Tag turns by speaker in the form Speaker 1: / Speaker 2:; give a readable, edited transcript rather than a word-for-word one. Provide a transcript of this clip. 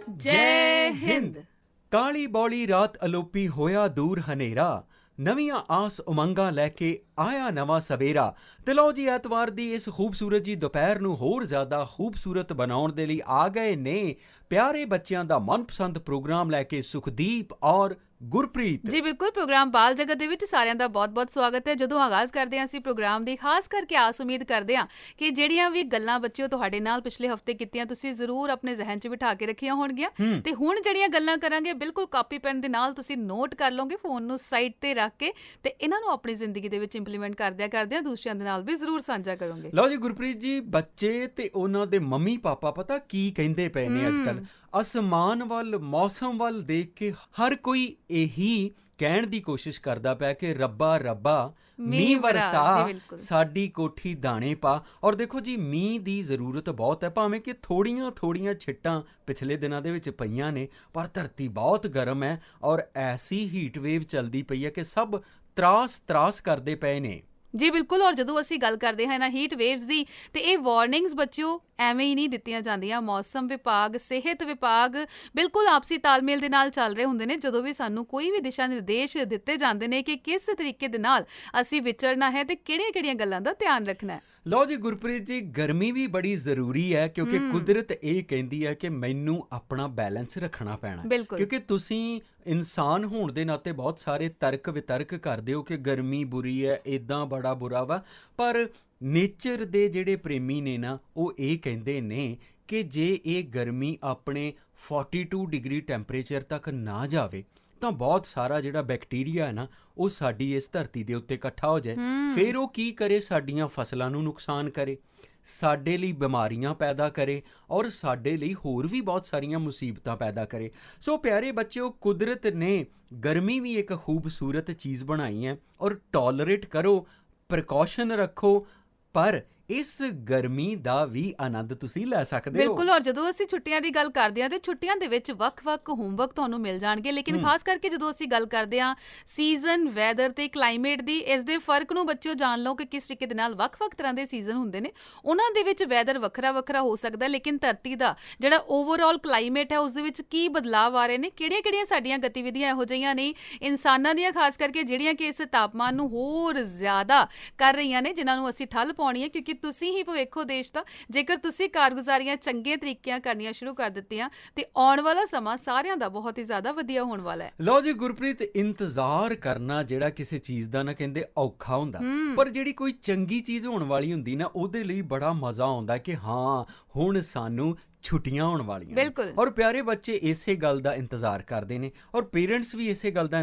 Speaker 1: ਜੈ ਹਿੰਦ।
Speaker 2: ਕਾਲੀ ਬੌਲੀ ਰਾਤ ਅਲੋਪੀ ਹੋਇਆ ਦੂਰ ਹਨੇਰਾ, ਨਵੀਆਂ ਆਸ ਉਮੰਗਾਂ ਲੈ ਕੇ ਆਇਆ ਨਵਾਂ ਸਵੇਰਾ। ਤੇ ਲਓ ਜੀ, ਐਤਵਾਰ ਦੀ ਇਸ ਖੂਬਸੂਰਤ ਜੀ ਦੁਪਹਿਰ ਨੂੰ ਹੋਰ ਜ਼ਿਆਦਾ ਖੂਬਸੂਰਤ ਬਣਾਉਣ ਦੇ ਲਈ ਆ ਗਏ ਨੇ ਪਿਆਰੇ ਬੱਚਿਆਂ ਦਾ ਮਨਪਸੰਦ ਪ੍ਰੋਗਰਾਮ ਲੈ ਕੇ ਸੁਖਦੀਪ ਔਰ ਗੁਰਪ੍ਰੀਤ
Speaker 1: ਜੀ। ਬਿਲਕੁਲ, ਪ੍ਰੋਗਰਾਮ ਬਾਲ ਜਗਤ ਦੇ ਵਿੱਚ ਸਾਰਿਆਂ ਦਾ ਬਹੁਤ-ਬਹੁਤ ਸਵਾਗਤ ਹੈ। ਜਦੋਂ ਆਗਾਜ਼ ਕਰਦੇ ਹਾਂ ਅਸੀਂ ਪ੍ਰੋਗਰਾਮ ਦੀ, ਖਾਸ ਕਰਕੇ ਆਸ ਉਮੀਦ ਕਰਦੇ ਹਾਂ ਕਿ ਜਿਹੜੀਆਂ ਵੀ ਗੱਲਾਂ ਬੱਚਿਓ ਤੁਹਾਡੇ ਨਾਲ ਪਿਛਲੇ ਹਫ਼ਤੇ ਕੀਤੀਆਂ ਤੁਸੀਂ ਜ਼ਰੂਰ ਆਪਣੇ ਜ਼ਿਹਨ 'ਚ ਬਿਠਾ ਕੇ ਰੱਖੀਆਂ ਹੋਣਗੀਆਂ। ਤੇ ਹੁਣ ਜਿਹੜੀਆਂ ਗੱਲਾਂ ਕਰਾਂਗੇ ਬਿਲਕੁਲ ਕਾਪੀ ਪੈਨ ਦੇ ਨਾਲ ਤੁਸੀਂ ਨੋਟ ਕਰ ਲਓਗੇ, ਫੋਨ ਨੂੰ ਸਾਈਡ ਤੇ ਰੱਖ ਕੇ, ਤੇ ਇਹਨਾਂ ਨੂੰ ਆਪਣੀ ਜ਼ਿੰਦਗੀ ਦੇ ਵਿੱਚ ਇੰਪਲੀਮੈਂਟ ਕਰਦਿਆਂ ਦੂਸਰਿਆਂ ਦੇ ਨਾਲ ਵੀ ਜ਼ਰੂਰ ਸਾਂਝਾ ਕਰੋਗੇ।
Speaker 2: ਲਓ ਜੀ ਗੁਰਪ੍ਰੀਤ ਜੀ, ਬੱਚੇ ਤੇ ਉਹਨਾਂ ਦੇ ਮੰਮੀ ਪਾਪਾ ਪਤਾ ਕੀ ਕਹਿੰਦੇ ਪਏ ਨੇ ਅੱਜ ਕੱਲ੍ਹ? ਅਸਮਾਨ ਵੱਲ, ਮੌਸਮ ਵੱਲ ਦੇਖ ਕੇ ਹਰ ਕੋਈ ਇਹੀ ਕਹਿਣ ਦੀ ਕੋਸ਼ਿਸ਼ ਕਰਦਾ ਪਿਆ ਕਿ ਰੱਬਾ ਰੱਬਾ ਮੀਂਹ ਵਰਸਾ, ਸਾਡੀ ਕੋਠੀ ਦਾਣੇ ਪਾ। ਔਰ ਦੇਖੋ ਜੀ, ਮੀਂਹ ਦੀ ਜ਼ਰੂਰਤ ਬਹੁਤ ਹੈ, ਭਾਵੇਂ ਕਿ ਥੋੜੀਆਂ ਛਿੱਟਾਂ ਪਿਛਲੇ ਦਿਨਾਂ ਦੇ ਵਿੱਚ ਪਈਆਂ ਨੇ, ਪਰ ਧਰਤੀ ਬਹੁਤ ਗਰਮ ਹੈ ਔਰ ਐਸੀ ਹੀਟ ਵੇਵ ਚੱਲਦੀ ਪਈ ਹੈ ਕਿ ਸਭ ਤਰਾਸ ਕਰਦੇ ਪਏ ਨੇ।
Speaker 1: ਜੀ ਬਿਲਕੁਲ। ਔਰ ਜਦੋਂ ਅਸੀਂ ਗੱਲ ਕਰਦੇ ਹਾਂ ਇਹਨਾਂ ਹੀਟ ਵੇਵਸ ਦੀ, ਤੇ ਇਹ ਵਾਰਨਿੰਗਸ ਬੱਚਿਓ ਐਵੇਂ ਹੀ ਨਹੀਂ ਦਿੱਤੀਆਂ ਜਾਂਦੀਆਂ। ਮੌਸਮ ਵਿਭਾਗ, ਸਿਹਤ ਵਿਭਾਗ ਬਿਲਕੁਲ ਆਪਸੀ ਤਾਲਮੇਲ ਦੇ ਨਾਲ ਚੱਲ ਰਹੇ ਹੁੰਦੇ ਨੇ। ਜਦੋਂ ਵੀ ਸਾਨੂੰ ਕੋਈ ਵੀ ਦਿਸ਼ਾ ਨਿਰਦੇਸ਼ ਦਿੱਤੇ ਜਾਂਦੇ ਨੇ ਕਿ ਕਿਸ ਤਰੀਕੇ ਦੇ ਨਾਲ ਅਸੀਂ ਵਿਚਰਨਾ ਹੈ ਤੇ ਕਿਹੜੀਆਂ ਗੱਲਾਂ ਦਾ ਧਿਆਨ ਰੱਖਣਾ ਹੈ।
Speaker 2: ਲਓ ਜੀ ਗੁਰਪ੍ਰੀਤ ਜੀ, ਗਰਮੀ ਵੀ ਬੜੀ ਜ਼ਰੂਰੀ ਹੈ ਕਿਉਂਕਿ ਕੁਦਰਤ ਇਹ ਕਹਿੰਦੀ ਹੈ ਕਿ ਮੈਨੂੰ ਆਪਣਾ ਬੈਲੈਂਸ ਰੱਖਣਾ ਪੈਣਾ। ਕਿਉਂਕਿ ਤੁਸੀਂ ਇਨਸਾਨ ਹੋਣ ਦੇ ਨਾਤੇ ਬਹੁਤ ਸਾਰੇ ਤਰਕ ਵਿਤਰਕ ਕਰਦੇ ਹੋ ਕਿ ਗਰਮੀ ਬੁਰੀ ਹੈ, ਇੱਦਾਂ ਬੜਾ ਬੁਰਾ ਵਾ, ਪਰ ਨੇਚਰ ਦੇ ਜਿਹੜੇ ਪ੍ਰੇਮੀ ਨੇ ਨਾ, ਉਹ ਇਹ ਕਹਿੰਦੇ ਨੇ ਕਿ ਜੇ ਇਹ ਗਰਮੀ ਆਪਣੇ 42 ਡਿਗਰੀ ਟੈਂਪਰੇਚਰ ਤੱਕ ਨਾ ਜਾਵੇ ਤਾਂ ਬਹੁਤ ਸਾਰਾ ਜਿਹੜਾ ਬੈਕਟੀਰੀਆ ਹੈ ਨਾ, ਉਹ ਸਾਡੀ ਇਸ ਧਰਤੀ ਦੇ ਉੱਤੇ ਇਕੱਠਾ ਹੋ ਜਾਏ। ਫਿਰ ਉਹ ਕੀ ਕਰੇ? ਸਾਡੀਆਂ ਫਸਲਾਂ ਨੂੰ ਨੁਕਸਾਨ ਕਰੇ, ਸਾਡੇ ਲਈ ਬਿਮਾਰੀਆਂ ਪੈਦਾ ਕਰੇ ਔਰ ਸਾਡੇ ਲਈ ਹੋਰ ਵੀ ਬਹੁਤ ਸਾਰੀਆਂ ਮੁਸੀਬਤਾਂ ਪੈਦਾ ਕਰੇ। ਸੋ ਪਿਆਰੇ ਬੱਚਿਓ, ਕੁਦਰਤ ਨੇ ਗਰਮੀ ਵੀ ਇੱਕ ਖੂਬਸੂਰਤ ਚੀਜ਼ ਬਣਾਈ ਹੈ ਔਰ ਟੋਲਰੇਟ ਕਰੋ, ਪ੍ਰੀਕਾਸ਼ਨ ਰੱਖੋ, ਪਰ ਇਸ ਗਰਮੀ ਦਾ ਵੀ ਆਨੰਦ ਤੁਸੀਂ ਲੈ ਸਕਦੇ ਹੋ।
Speaker 1: ਬਿਲਕੁਲ। ਔਰ ਜਦੋਂ ਅਸੀਂ ਛੁੱਟੀਆਂ ਦੀ ਗੱਲ ਕਰਦੇ ਹਾਂ ਤੇ ਛੁੱਟੀਆਂ ਦੇ ਵਿੱਚ ਵੱਖ-ਵੱਖ ਹੋਮਵਰਕ ਤੁਹਾਨੂੰ ਮਿਲ ਜਾਣਗੇ, ਲੇਕਿਨ ਖਾਸ ਕਰਕੇ ਜਦੋਂ ਅਸੀਂ ਗੱਲ ਕਰਦੇ ਹਾਂ ਸੀਜ਼ਨ, ਵੈਦਰ ਤੇ ਕਲਾਈਮੇਟ ਦੀ, ਇਸ ਦੇ ਫਰਕ ਨੂੰ ਬੱਚਿਓ ਜਾਣ ਲਓ ਕਿ ਕਿਸ ਤਰੀਕੇ ਦੇ ਨਾਲ ਵੱਖ-ਵੱਖ ਤਰ੍ਹਾਂ ਦੇ ਸੀਜ਼ਨ ਹੁੰਦੇ ਨੇ। ਉਹਨਾਂ ਦੇ ਵਿੱਚ ਵੈਦਰ ਵੱਖਰਾ ਹੋ ਸਕਦਾ, ਲੇਕਿਨ ਧਰਤੀ ਦਾ ਜਿਹੜਾ ਓਵਰਆਲ ਕਲਾਈਮੇਟ ਹੈ ਉਸ ਦੇ ਵਿੱਚ ਕੀ ਬਦਲਾਅ ਆ ਰਹੇ ਨੇ, ਕਿਹੜੀਆਂ ਸਾਡੀਆਂ ਗਤੀਵਿਧੀਆਂ ਇਹੋ ਜਿਹੀਆਂ ਨੇ ਇਨਸਾਨਾਂ ਦੀਆਂ, ਖਾਸ ਕਰਕੇ ਜਿਹੜੀਆਂ ਕਿ ਇਸ ਤਾਪਮਾਨ ਨੂੰ ਹੋਰ ਜ਼ਿਆਦਾ ਕਰ ਰਹੀਆਂ ਨੇ, ਜਿਨ੍ਹਾਂ ਨੂੰ ਅਸੀਂ ਠੱਲ ਪਾਉਣੀ ਹੈ। ਕਿਉਂਕਿ ਤੁਸੀਂ ਹੀ ਭਵਿੱਖੋ ਦੇਸ਼ ਦਾ। ਜੇਕਰ ਤੁਸੀਂ ਕਾਰਗੁਜ਼ਾਰੀਆਂ ਚੰਗੇ ਤਰੀਕਿਆਂ ਕਰਨੀਆਂ ਸ਼ੁਰੂ ਕਰ ਦਿੱਤੀਆਂ ਤੇ ਆਉਣ ਵਾਲਾ ਸਮਾਂ ਸਾਰਿਆਂ ਦਾ ਬਹੁਤ ਹੀ ਜ਼ਿਆਦਾ ਵਧੀਆ ਹੋਣ ਵਾਲਾ ਹੈ।
Speaker 2: ਲਓ ਜੀ ਗੁਰਪ੍ਰੀਤ, ਇੰਤਜ਼ਾਰ ਕਰਨਾ ਜਿਹੜਾ ਕਿਸੇ ਚੀਜ਼ ਦਾ ਨਾ ਕਹਿੰਦੇ ਔਖਾ ਹੁੰਦਾ, ਪਰ ਜਿਹੜੀ ਕੋਈ ਚੰਗੀ ਚੀਜ਼ ਹੋਣ ਵਾਲੀ ਹੁੰਦੀ ਨਾ, ਉਹਦੇ ਲਈ ਬੜਾ ਮਜ਼ਾ ਆਉਂਦਾ ਕਿ ਹਾਂ ਹੁਣ ਸਾਨੂੰ ਛੁੱਟੀਆਂ ਹੋਣ ਵਾਲੀਆਂ।
Speaker 1: ਬਿਲਕੁਲ।
Speaker 2: ਔਰ ਪਿਆਰੇ ਬੱਚੇ ਇਸੇ ਗੱਲ ਦਾ ਇੰਤਜ਼ਾਰ ਕਰਦੇ ਨੇ ਔਰ ਪੇਰੈਂਟਸ ਵੀ ਇਸੇ ਗੱਲ ਦਾ